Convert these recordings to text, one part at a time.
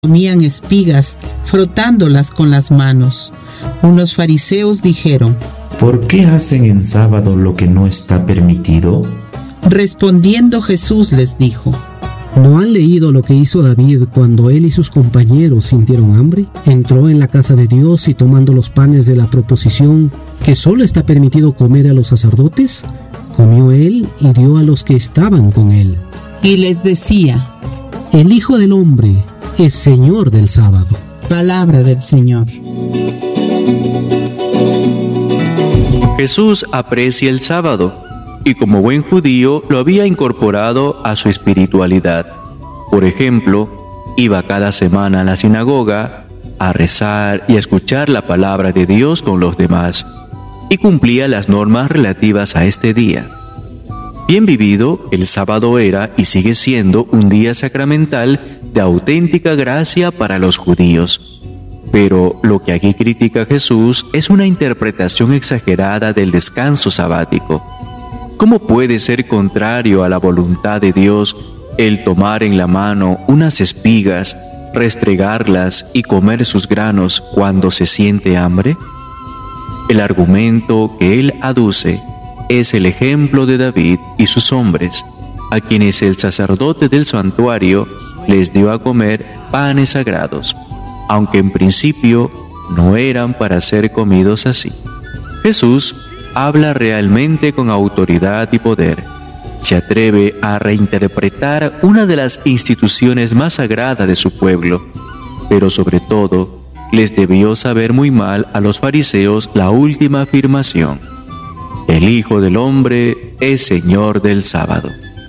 comían espigas, frotándolas con las manos. Unos fariseos dijeron: ¿por qué hacen en sábado lo que no está permitido? Respondiendo Jesús les dijo: ¿no han leído lo que hizo David cuando él y sus compañeros sintieron hambre? Entró en la casa de Dios y tomando los panes de la proposición, que solo está permitido comer a los sacerdotes, comió él y dio a los que estaban con él. Y les decía: el Hijo del Hombre es Señor del sábado. Palabra del Señor. Jesús aprecia el sábado y como buen judío lo había incorporado a su espiritualidad. Por ejemplo, iba cada semana a la sinagoga a rezar y a escuchar la palabra de Dios con los demás y cumplía las normas relativas a este día. Bien vivido, el sábado era y sigue siendo un día sacramental de auténtica gracia para los judíos. Pero lo que aquí critica Jesús es una interpretación exagerada del descanso sabático. ¿Cómo puede ser contrario a la voluntad de Dios el tomar en la mano unas espigas, restregarlas y comer sus granos cuando se siente hambre? El argumento que él aduce es el ejemplo de David y sus hombres, a quienes el sacerdote del santuario les dio a comer panes sagrados, aunque en principio no eran para ser comidos así. Jesús habla realmente con autoridad y poder. Se atreve a reinterpretar una de las instituciones más sagradas de su pueblo, pero sobre todo les debió saber muy mal a los fariseos la última afirmación: el Hijo del Hombre es Señor del sábado.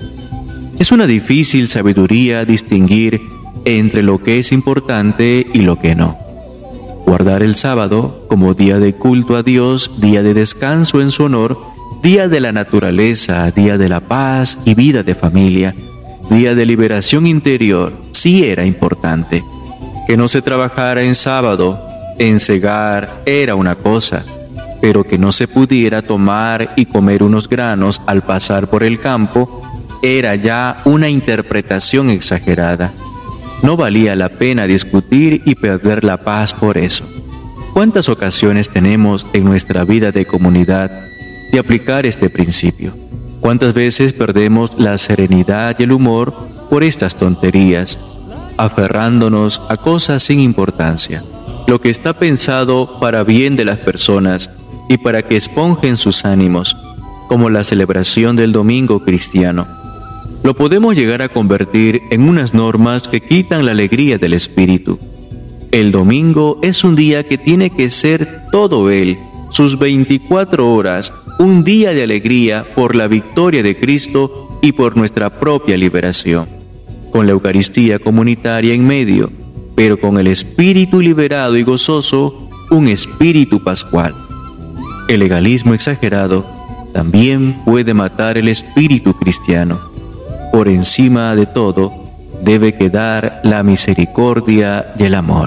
Es una difícil sabiduría distinguir entre lo que es importante y lo que no. Guardar el sábado como día de culto a Dios, día de descanso en su honor, día de la naturaleza, día de la paz y vida de familia, día de liberación interior, sí era importante. Que no se trabajara en sábado, en segar, era una cosa, pero que no se pudiera tomar y comer unos granos al pasar por el campo, era ya una interpretación exagerada. No valía la pena discutir y perder la paz por eso. ¿Cuántas ocasiones tenemos en nuestra vida de comunidad de aplicar este principio? ¿Cuántas veces perdemos la serenidad y el humor por estas tonterías, aferrándonos a cosas sin importancia? Lo que está pensado para bien de las personas y para que esponjen sus ánimos, como la celebración del domingo cristiano, lo podemos llegar a convertir en unas normas que quitan la alegría del espíritu. El domingo es un día que tiene que ser todo él, sus 24 horas, un día de alegría por la victoria de Cristo y por nuestra propia liberación, con la Eucaristía comunitaria en medio, pero con el espíritu liberado y gozoso, un espíritu pascual. El legalismo exagerado también puede matar el espíritu cristiano. Por encima de todo, debe quedar la misericordia y el amor.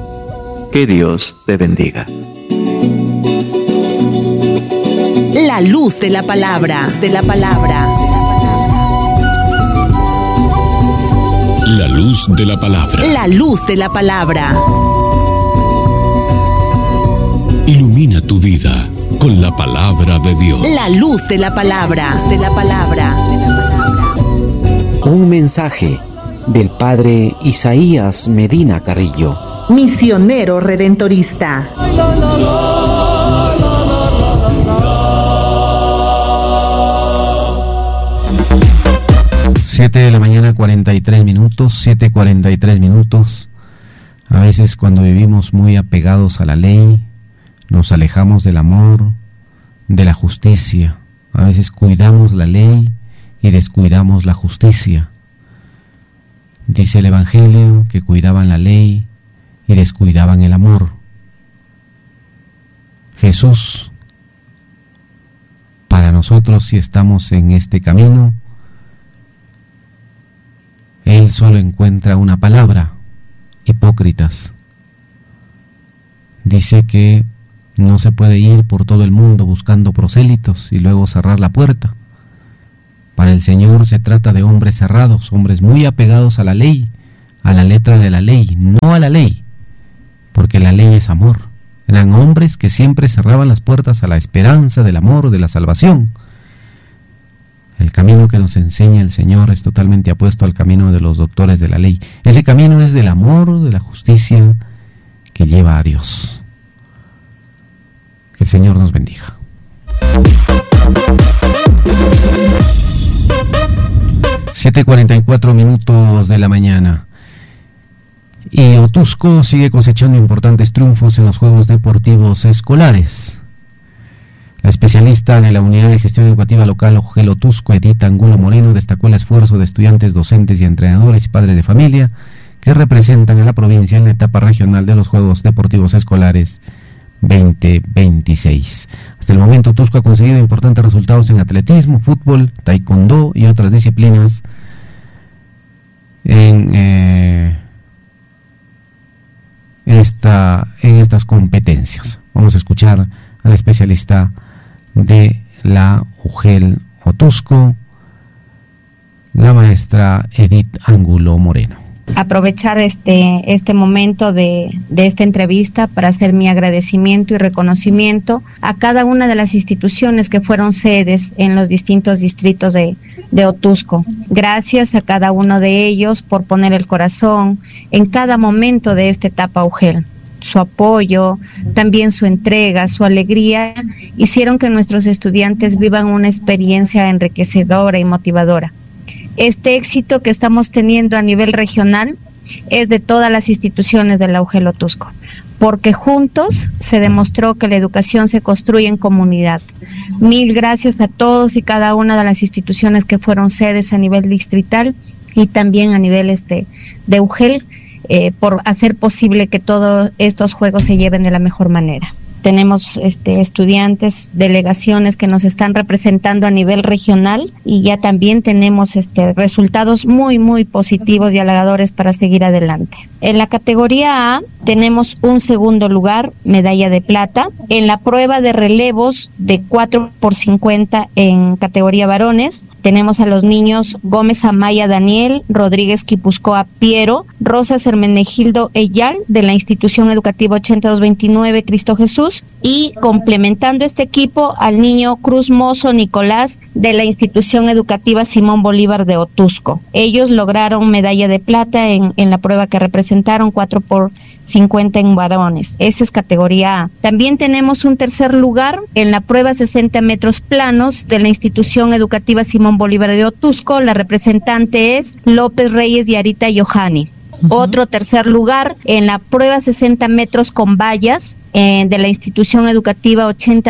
Que Dios te bendiga. La luz de la palabra. La luz de la palabra. La luz de la palabra. Ilumina tu vida con la palabra de Dios. La luz de la palabra. Un mensaje del padre Isaías Medina Carrillo, misionero redentorista. 7 de la mañana, 43 minutos, 7:43 minutos. A veces cuando vivimos muy apegados a la ley, nos alejamos del amor, de la justicia. A veces cuidamos la ley y descuidamos la justicia. Dice el Evangelio que cuidaban la ley y descuidaban el amor. Jesús, para nosotros, si estamos en este camino, Él solo encuentra una palabra: hipócritas. Dice que no se puede ir por todo el mundo buscando prosélitos y luego cerrar la puerta. Para el Señor se trata de hombres cerrados, hombres muy apegados a la ley, a la letra de la ley, no a la ley, porque la ley es amor. Eran hombres que siempre cerraban las puertas a la esperanza del amor, de la salvación. El camino que nos enseña el Señor es totalmente apuesto al camino de los doctores de la ley. Ese camino es del amor, de la justicia, que lleva a Dios. Que el Señor nos bendiga. (7:44 de la mañana). Y Otuzco sigue cosechando importantes triunfos en los Juegos Deportivos Escolares. La especialista de la Unidad de Gestión Educativa Local OGEL Otuzco, Edith Angulo Moreno, destacó el esfuerzo de estudiantes, docentes y entrenadores y padres de familia que representan a la provincia en la etapa regional de los Juegos Deportivos Escolares 2026. Hasta el momento, Otuzco ha conseguido importantes resultados en atletismo, fútbol, taekwondo y otras disciplinas en estas competencias. Vamos a escuchar a la especialista de la UGEL Otuzco, la maestra Edith Angulo Moreno. Aprovechar este momento de esta entrevista para hacer mi agradecimiento y reconocimiento a cada una de las instituciones que fueron sedes en los distintos distritos de Otuzco. Gracias a cada uno de ellos por poner el corazón en cada momento de esta etapa UGEL. Su apoyo, también su entrega, su alegría, hicieron que nuestros estudiantes vivan una experiencia enriquecedora y motivadora. Este éxito que estamos teniendo a nivel regional es de todas las instituciones de la UGEL Otuzco, porque juntos se demostró que la educación se construye en comunidad. Mil gracias a todos y cada una de las instituciones que fueron sedes a nivel distrital y también a nivel de UGEL, por hacer posible que todos estos juegos se lleven de la mejor manera. Tenemos estudiantes, delegaciones que nos están representando a nivel regional y ya también tenemos resultados muy, muy positivos y halagadores para seguir adelante. En la categoría A tenemos un segundo lugar, medalla de plata. En la prueba de relevos de 4x50 en categoría varones, tenemos a los niños Gómez Amaya Daniel, Rodríguez Quipuscoa Piero, Rosas Hermenegildo Eyal de la Institución Educativa 8229 Cristo Jesús, y complementando este equipo al niño Cruz Mozo Nicolás de la Institución Educativa Simón Bolívar de Otuzco. Ellos lograron medalla de plata en la prueba que representaron 4x50 en varones. Esa es categoría A. También tenemos un tercer lugar en la prueba 60 metros planos de la Institución Educativa Simón Bolívar de Otuzco. La representante es López Reyes Yarita Yohani. Otro tercer lugar en la prueba 60 metros con vallas de la Institución Educativa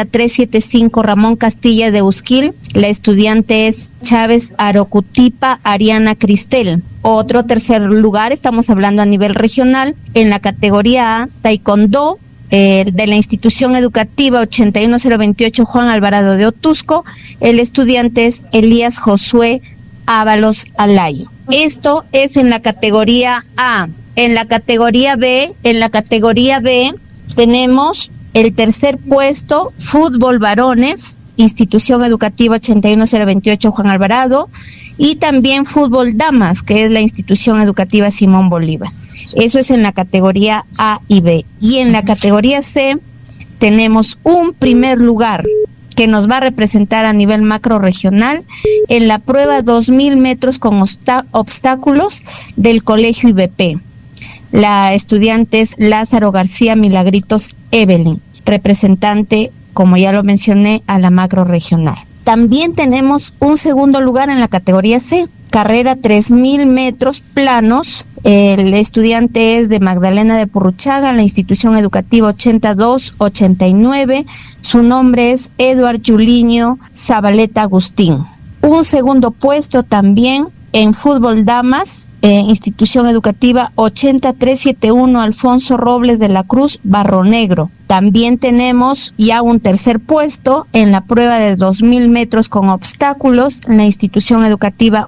8375 Ramón Castilla de Usquil. La estudiante es Chávez Arocutipa Ariana Cristel. Otro tercer lugar, estamos hablando a nivel regional, en la categoría A, taekwondo, de la Institución Educativa 81028 Juan Alvarado de Otuzco. El estudiante es Elías Josué Ábalos Alayo. Esto es en la categoría A. En la categoría B tenemos el tercer puesto, fútbol varones, Institución Educativa 81028 Juan Alvarado, y también fútbol damas, que es la Institución Educativa Simón Bolívar. Eso es en la categoría A y B. Y en la categoría C tenemos un primer lugar que nos va a representar a nivel macro regional en la prueba 2000 metros con obstáculos del Colegio IBP. La estudiante es Lázaro García Milagritos Evelyn, representante, como ya lo mencioné, a la macro regional. También tenemos un segundo lugar en la categoría C, carrera 3000 metros planos. El estudiante es de Magdalena de Purruchaga, la Institución Educativa 8289. Su nombre es Eduard Juliño Zabaleta Agustín. Un segundo puesto también en fútbol damas, Institución Educativa 80371 Alfonso Robles de la Cruz, Barro Negro. También tenemos ya un tercer puesto en la prueba de 2000 metros con obstáculos, en la Institución Educativa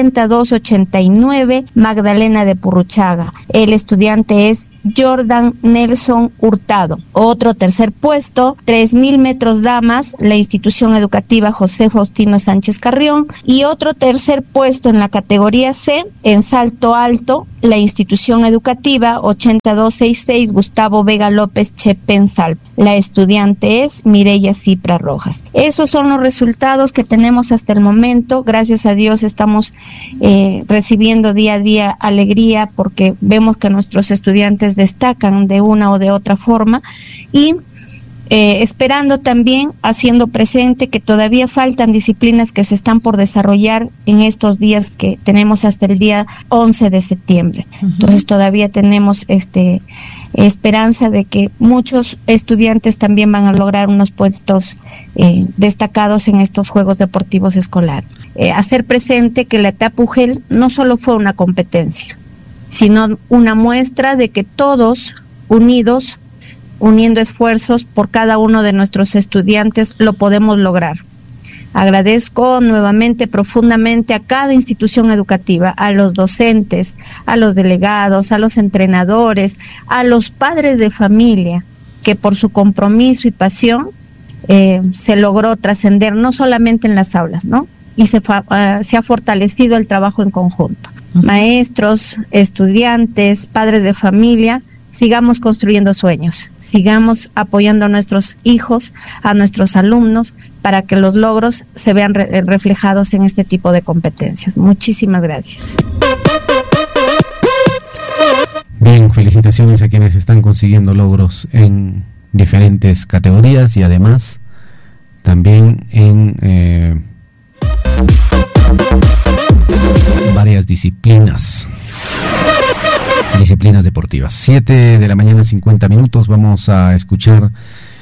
8289 Magdalena de Purruchaga. El estudiante es Jordan Nelson Hurtado. Otro tercer puesto, 3000 metros damas, la Institución Educativa José Faustino Sánchez Carrión. Y otro tercer puesto en la categoría C, en Salto Alto, la institución educativa 8266 Gustavo Vega López Chepensal. La estudiante es Mireya Cipra Rojas. Esos son los resultados que tenemos hasta el momento. Gracias a Dios estamos recibiendo día a día alegría porque vemos que nuestros estudiantes destacan de una o de otra forma y esperando también, haciendo presente que todavía faltan disciplinas que se están por desarrollar en estos días que tenemos hasta el día 11 de septiembre. Entonces todavía tenemos esperanza de que muchos estudiantes también van a lograr unos puestos destacados en estos Juegos Deportivos Escolares. Hacer presente que la etapa UGEL no solo fue una competencia, sino una muestra de que todos unidos, uniendo esfuerzos por cada uno de nuestros estudiantes, lo podemos lograr. Agradezco nuevamente profundamente a cada institución educativa, a los docentes, a los delegados, a los entrenadores, a los padres de familia, que por su compromiso y pasión se logró trascender no solamente en las aulas, ¿no? Y se ha fortalecido el trabajo en conjunto. Maestros, estudiantes, padres de familia, sigamos construyendo sueños, sigamos apoyando a nuestros hijos, a nuestros alumnos, para que los logros se vean reflejados en este tipo de competencias. Muchísimas gracias. Bien, felicitaciones a quienes están consiguiendo logros en diferentes categorías y además también en varias disciplinas deportivas. 7 de la mañana, 50 minutos. Vamos a escuchar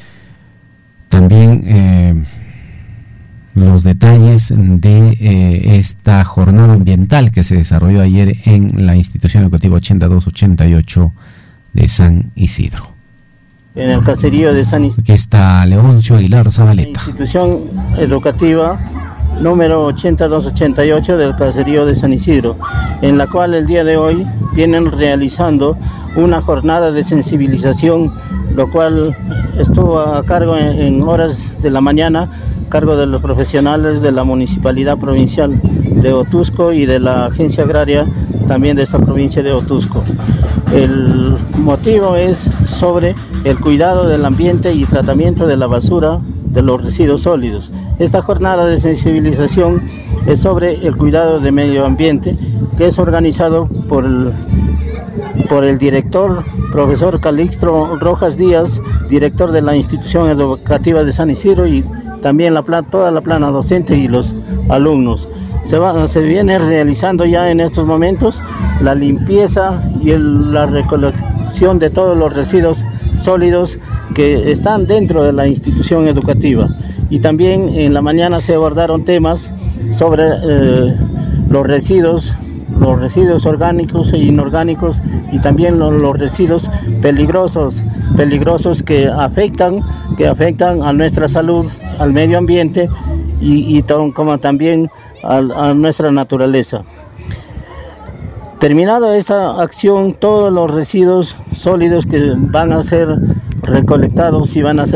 también los detalles de esta jornada ambiental que se desarrolló ayer en la institución educativa 8288 de San Isidro. En el caserío de San Isidro. Aquí está Leoncio Aguilar Zabaleta. Institución educativa número 8288 del caserío de San Isidro, en la cual el día de hoy vienen realizando una jornada de sensibilización, lo cual estuvo a cargo en horas de la mañana, a cargo de los profesionales de la Municipalidad Provincial de Otuzco y de la Agencia Agraria también de esta provincia de Otuzco. El motivo es sobre el cuidado del ambiente y tratamiento de la basura, de los residuos sólidos. Esta jornada de sensibilización es sobre el cuidado del medio ambiente, que es organizado por el director, profesor Calixto Rojas Díaz, director de la institución educativa de San Isidro, y también toda la plana docente y los alumnos. Se viene realizando ya en estos momentos la limpieza y la recolección de todos los residuos sólidos que están dentro de la institución educativa. Y también en la mañana se abordaron temas sobre los residuos orgánicos e inorgánicos, y también los residuos peligrosos que afectan a nuestra salud, al medio ambiente y como también a nuestra naturaleza. Terminada esta acción, todos los residuos sólidos que van a ser recolectados y van a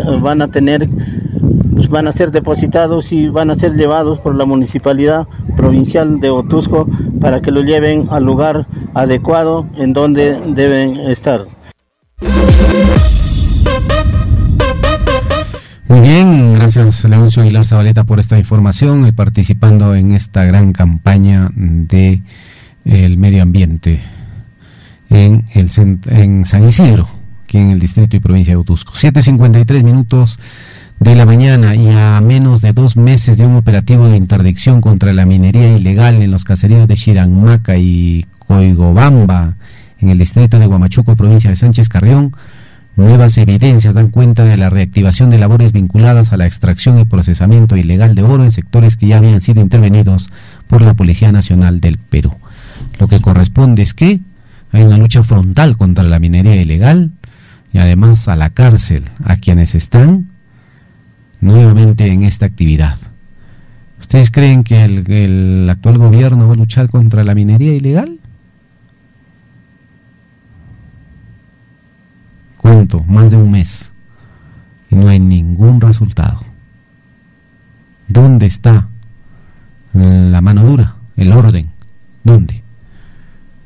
ser depositados y van a ser llevados por la Municipalidad Provincial de Otuzco para que lo lleven al lugar adecuado en donde deben estar. Muy bien, gracias Leoncio Aguilar Zabaleta por esta información y participando en esta gran campaña de el medio ambiente en San Isidro, aquí en el distrito y provincia de Otuzco. 7:53 minutos de la mañana, y a menos de 2 meses de un operativo de interdicción contra la minería ilegal en los caseríos de Chiranmaca y Coigobamba, en el distrito de Huamachuco, provincia de Sánchez Carrión, nuevas evidencias dan cuenta de la reactivación de labores vinculadas a la extracción y procesamiento ilegal de oro en sectores que ya habían sido intervenidos por la Policía Nacional del Perú. Lo que corresponde es que hay una lucha frontal contra la minería ilegal y además a la cárcel a quienes están nuevamente en esta actividad. ¿Ustedes creen que el actual gobierno va a luchar contra la minería ilegal? ¿Cuánto? Más de 1 mes. Y no hay ningún resultado. ¿Dónde está la mano dura? ¿El orden? ¿Dónde?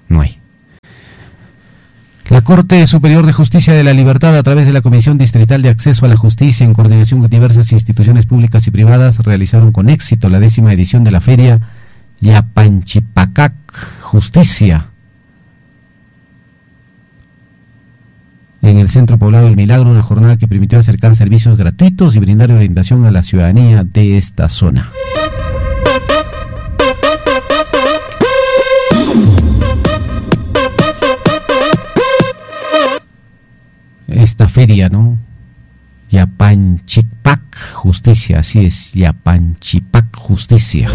no hay. La Corte Superior de Justicia de la Libertad, a través de la Comisión Distrital de Acceso a la Justicia, en coordinación con diversas instituciones públicas y privadas, realizaron con éxito la 10ª edición de la Feria Yapanchipacac Justicia en el Centro Poblado del Milagro, una jornada que permitió acercar servicios gratuitos y brindar orientación a la ciudadanía de esta zona. Esta feria, ¿no? Yapanchipac Justicia, así es, Yapanchipac Justicia.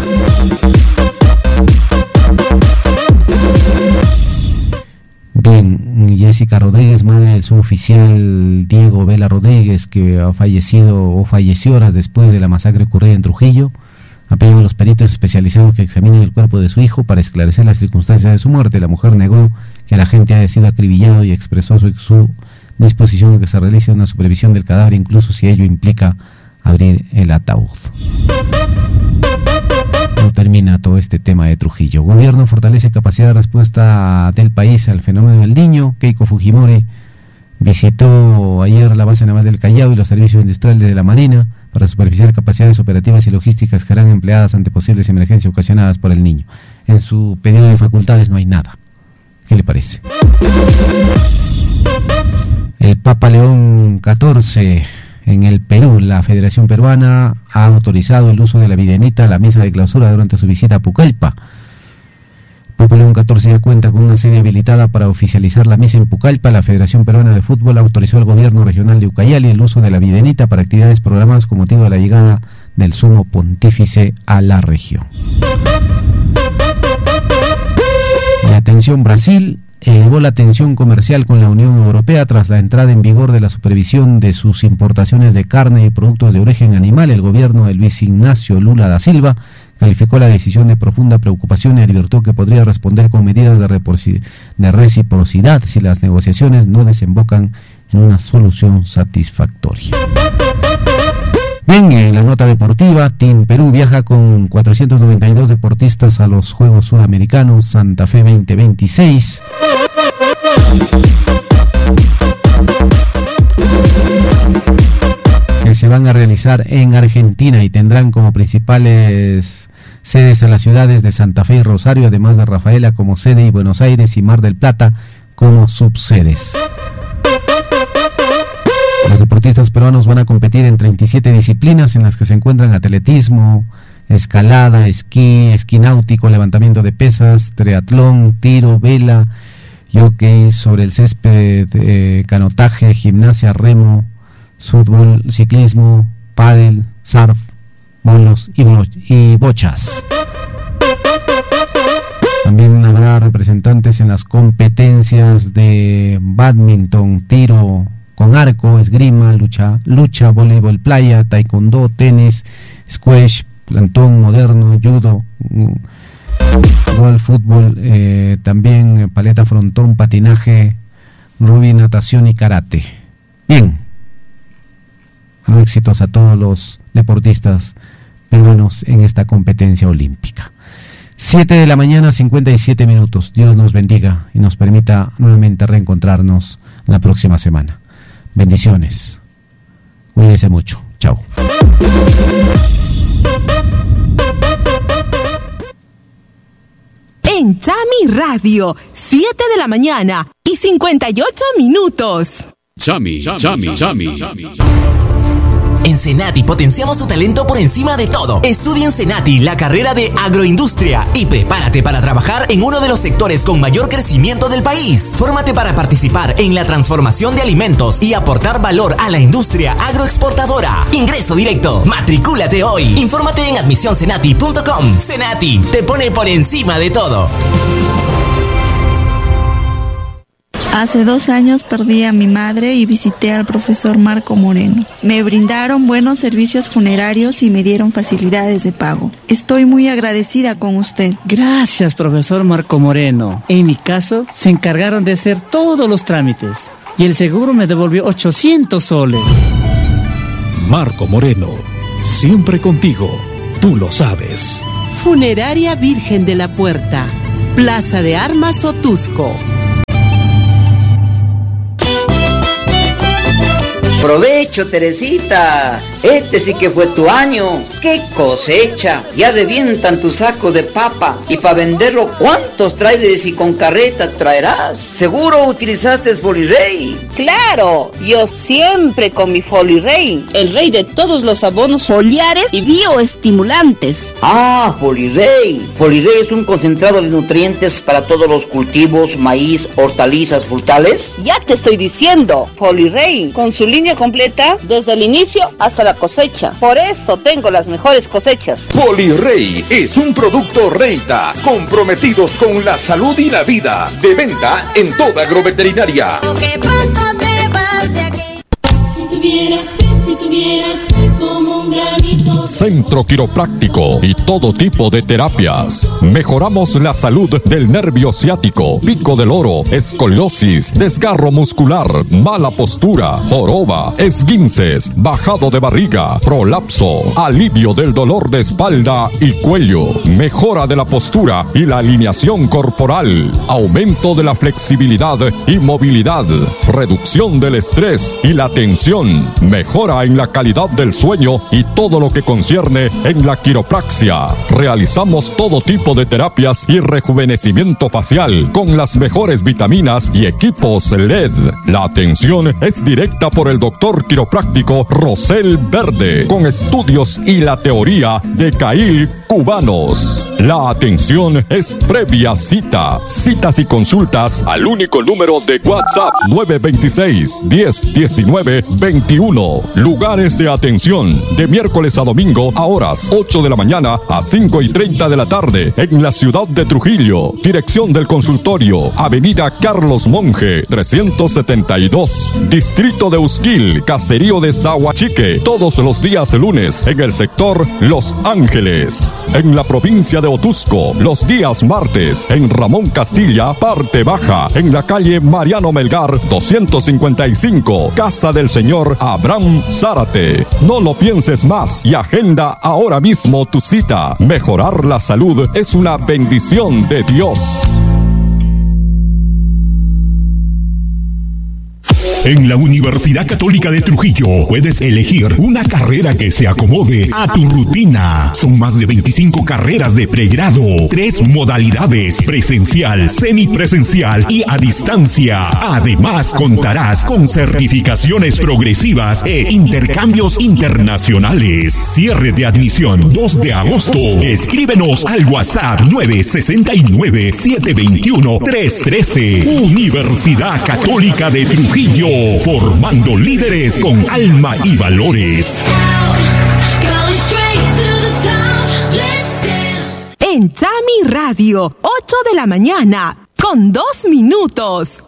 Bien, Jessica Rodríguez, madre del suboficial Diego Vela Rodríguez, que ha fallecido o falleció horas después de la masacre ocurrida en Trujillo, ha pedido a los peritos especializados que examinen el cuerpo de su hijo para esclarecer las circunstancias de su muerte. La mujer negó que el agente haya sido acribillado y expresó su disposición a que se realice una supervisión del cadáver, incluso si ello implica abrir el ataúd. No termina todo este tema de Trujillo. Gobierno fortalece capacidad de respuesta del país al fenómeno del Niño. Keiko Fujimori visitó ayer la base naval del Callao y los servicios industriales de la Marina para supervisar capacidades operativas y logísticas que serán empleadas ante posibles emergencias ocasionadas por el Niño. En su periodo de facultades no hay nada. ¿Qué le parece? El Papa León XIV en el Perú. La Federación Peruana ha autorizado el uso de la Videnita a la misa de clausura durante su visita a Pucallpa. Papa León XIV ya cuenta con una sede habilitada para oficializar la misa en Pucallpa. La Federación Peruana de Fútbol autorizó al gobierno regional de Ucayali el uso de la Videnita para actividades programadas con motivo de la llegada del Sumo Pontífice a la región. Y atención, Brasil elevó la tensión comercial con la Unión Europea tras la entrada en vigor de la supervisión de sus importaciones de carne y productos de origen animal. El gobierno de Luis Ignacio Lula da Silva calificó la decisión de profunda preocupación y advirtió que podría responder con medidas de reciprocidad si las negociaciones no desembocan en una solución satisfactoria. Bien, en la nota deportiva, Team Perú viaja con 492 deportistas a los Juegos Sudamericanos Santa Fe 2026. Que se van a realizar en Argentina y tendrán como principales sedes a las ciudades de Santa Fe y Rosario, además de Rafaela como sede y Buenos Aires y Mar del Plata como subsedes. Los deportistas peruanos van a competir en 37 disciplinas en las que se encuentran atletismo, escalada, esquí náutico, levantamiento de pesas, triatlón, tiro, vela, hockey sobre el césped, canotaje, gimnasia, remo, fútbol, ciclismo, pádel, surf, bolos y bochas. También habrá representantes en las competencias de bádminton, tiro con arco, esgrima, lucha, voleibol playa, taekwondo, tenis, squash, plantón moderno, judo, golf, fútbol, también paleta frontón, patinaje, rugby, natación y karate. Bien, bueno, éxitos a todos los deportistas peruanos en esta competencia olímpica. 7 de la mañana, 57 minutos. Dios nos bendiga y nos permita nuevamente reencontrarnos la próxima semana. Bendiciones. Cuídense mucho. Chao. En Chami Radio, 7 de la mañana y 58 minutos. Chami. En Senati potenciamos tu talento por encima de todo. Estudia en Senati la carrera de agroindustria y prepárate para trabajar en uno de los sectores con mayor crecimiento del país. Fórmate para participar en la transformación de alimentos y aportar valor a la industria agroexportadora. Ingreso directo. Matricúlate hoy. Infórmate en admisioncenati.com. Senati te pone por encima de todo. Hace 2 años perdí a mi madre y visité al profesor Marco Moreno. Me brindaron buenos servicios funerarios y me dieron facilidades de pago. Estoy muy agradecida con usted. Gracias, profesor Marco Moreno. En mi caso, se encargaron de hacer todos los trámites y el seguro me devolvió 800 soles. Marco Moreno, siempre contigo. Tú lo sabes. Funeraria Virgen de la Puerta. Plaza de Armas Otusco. Provecho, Teresita. Este sí que fue tu año. ¡Qué cosecha! Ya revientan tu saco de papa. Y para venderlo, ¿cuántos trailers y con carreta traerás? Seguro utilizaste Folirey. Claro, yo siempre con mi Folirey, el rey de todos los abonos foliares y bioestimulantes. Ah, Folirey. Folirey es un concentrado de nutrientes para todos los cultivos, maíz, hortalizas, frutales. Ya te estoy diciendo, Folirey, con su línea completa desde el inicio hasta la cosecha. Por eso tengo las mejores cosechas. Folirey es un producto Reita, comprometidos con la salud y la vida. De venta en toda agroveterinaria. Si tuvieras como un granito. Centro Quiropráctico y todo tipo de terapias. Mejoramos la salud del nervio ciático, pico del oro, escoliosis, desgarro muscular, mala postura, joroba, esguinces, bajado de barriga, prolapso, alivio del dolor de espalda y cuello, mejora de la postura y la alineación corporal, aumento de la flexibilidad y movilidad, reducción del estrés y la tensión, mejora en la calidad del sueño y todo lo que concierne en la quiropraxia. Realizamos todo tipo de terapias y rejuvenecimiento facial con las mejores vitaminas y equipos LED. La atención es directa por el doctor quiropráctico Rosel Verde, con estudios y la teoría de CAIL cubanos. La atención es previa cita. Citas y consultas al único número de WhatsApp 926-1019-21. Lugares de atención de miércoles a domingo a horas 8 de la mañana a 5:30 de la tarde en la ciudad de Trujillo. Dirección del consultorio, Avenida Carlos Monge 372, Distrito de Usquil, Caserío de Zahuachique, todos los días lunes en el sector Los Ángeles. En la provincia de Otusco, los días martes en Ramón Castilla, parte baja, en la calle Mariano Melgar 255, Casa del Señor Abraham Zárate. No lo pienses más y agenda ahora mismo tu cita. Mejorar la salud es una bendición de Dios. En la Universidad Católica de Trujillo puedes elegir una carrera que se acomode a tu rutina. Son más de 25 carreras de pregrado, 3 modalidades: presencial, semipresencial y a distancia. Además, contarás con certificaciones progresivas e intercambios internacionales. Cierre de admisión 2 de agosto. Escríbenos al WhatsApp 969-721-313. Universidad Católica de Trujillo. Formando líderes con alma y valores. En Chami Radio, 8 de la mañana, con 2 minutos.